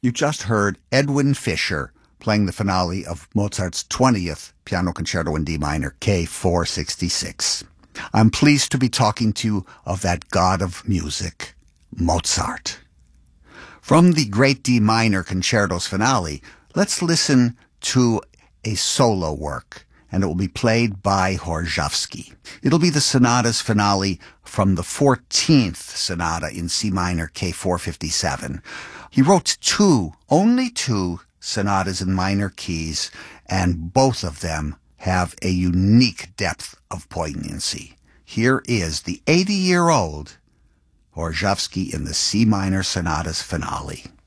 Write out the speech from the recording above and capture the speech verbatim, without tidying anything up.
You just heard Edwin Fischer playing the finale of Mozart's twentieth Piano Concerto in D minor, K four sixty-six. I'm pleased to be talking to you of that god of music, Mozart. From the great D minor concerto's finale, let's listen to a solo work, and it will be played by Dvořáček. It'll be the sonata's finale from the fourteenth sonata in C minor, K four fifty-seven. He wrote two, only two sonatas in minor keys, and both of them have a unique depth of poignancy. Here is the eighty-year-old Dvořáček in the C minor sonata's finale.